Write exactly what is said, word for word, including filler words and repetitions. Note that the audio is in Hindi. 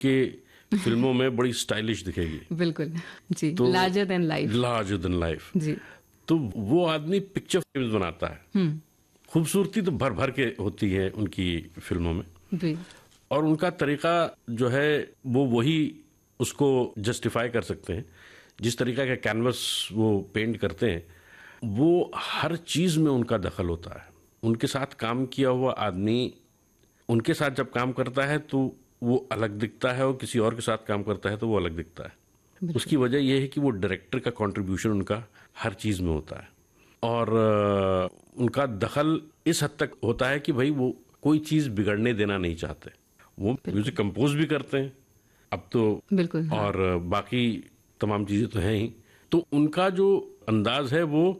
के फिल्मों में बड़ी स्टाइलिश दिखेगी। बिल्कुल जी, तो larger than life. Larger than life जी। तो वो आदमी पिक्चर फिल्म बनाता है। खूबसूरती तो भर भर के होती है उनकी फिल्मों में जी। और उनका तरीका जो है वो वही उसको जस्टिफाई कर सकते हैं। जिस तरीका का कैनवस वो पेंट करते हैं वो हर चीज में उनका दखल होता है। उनके साथ काम किया हुआ आदमी उनके साथ जब काम करता है तो वो अलग दिखता है और किसी और के साथ काम करता है तो वो अलग दिखता है। उसकी वजह यह है कि वो डायरेक्टर का कंट्रीब्यूशन उनका हर चीज में होता है और उनका दखल इस हद तक होता है कि भाई वो कोई चीज बिगड़ने देना नहीं चाहते। वो म्यूजिक कंपोज भी करते हैं अब तो बिल्कुल, हाँ। और बाकी तमाम चीजें तो हैं ही। तो उनका जो अंदाज है वो